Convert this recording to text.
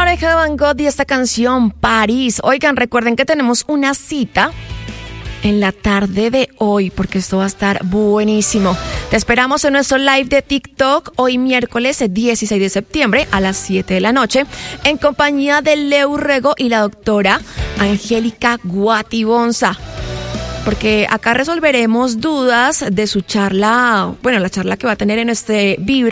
Oreja de Van Gogh y esta canción, París. Oigan, recuerden que tenemos una cita en la tarde de hoy, porque esto va a estar buenísimo. Te esperamos en nuestro live de TikTok hoy miércoles 16 de septiembre a las 7 de la noche, en compañía de Leo Rego y la doctora Angélica Guatibonza. Porque acá resolveremos dudas de su charla, bueno, la charla que va a tener en este Vibra